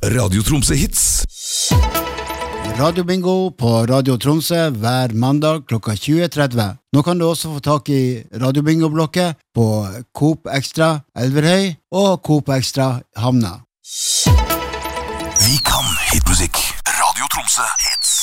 Radio Tromsø Hits. Radio Bingo på Radio Tromsø hver mandag klokka 20:30. Nå kan du også få tak i Radio Bingo-blokket på Coop Extra Elverhøy og Coop Extra Hamna. Vi kan hitmusikk. Radio Tromsø Hits.